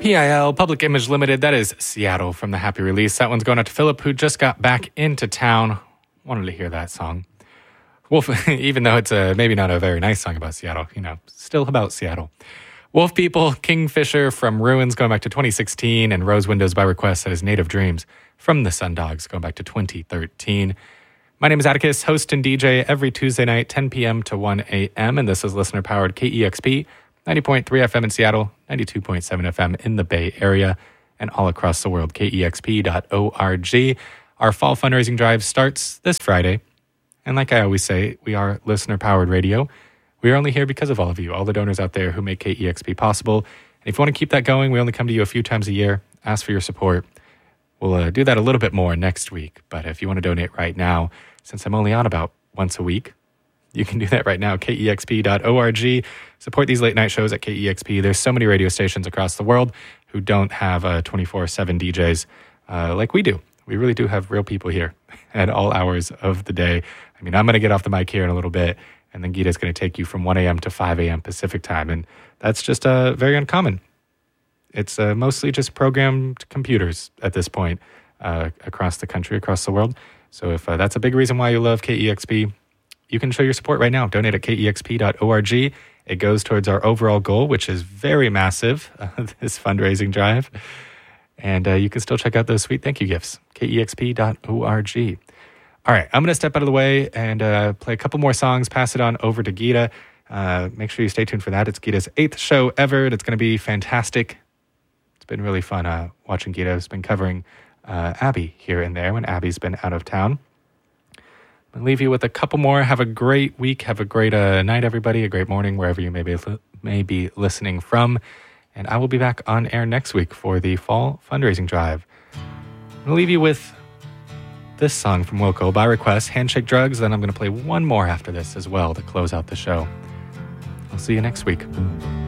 PIL, Public Image Limited, that is Seattle from the Happy Release. That one's going out to Philip, who just got back into town. Wanted to hear that song. Wolf, even though it's maybe not a very nice song about Seattle, still about Seattle. Wolf People, Kingfisher from Ruins, going back to 2016, and Rose Windows by Request, that is Native Dreams from the Sundogs, going back to 2013. My name is Atticus, host and DJ every Tuesday night, 10 p.m. to 1 a.m., and this is listener-powered KEXP, 90.3 FM in Seattle, 92.7 FM in the Bay Area, and all across the world, KEXP.org. Our fall fundraising drive starts this Friday. And like I always say, we are listener-powered radio. We are only here because of all of you, all the donors out there who make KEXP possible. And if you want to keep that going, we only come to you a few times a year. Ask for your support. We'll do that a little bit more next week. But if you want to donate right now, since I'm only on about once a week, you can do that right now, KEXP.org. Support these late night shows at KEXP. There's so many radio stations across the world who don't have 24/7 DJs like we do. We really do have real people here at all hours of the day. I mean, I'm going to get off the mic here in a little bit, and then Gita's going to take you from 1 a.m. to 5 a.m. Pacific time, and that's just very uncommon. It's mostly just programmed computers at this point across the country, across the world. So if that's a big reason why you love KEXP, you can show your support right now. Donate at KEXP.org. It goes towards our overall goal, which is very massive, this fundraising drive. And you can still check out those sweet thank you gifts, KEXP.org. All right, I'm going to step out of the way and play a couple more songs, pass it on over to Gita. Make sure you stay tuned for that. It's Gita's 8th show ever, and it's going to be fantastic. It's been really fun watching Gita. Has been covering Abby here and there when Abby's been out of town. I'll leave you with a couple more. Have a great week. Have a great night, everybody. A great morning, wherever you may be listening from. And I will be back on air next week for the fall fundraising drive. I'll leave you with this song from Wilco by request, Handshake Drugs. Then I'm going to play one more after this as well to close out the show. I'll see you next week.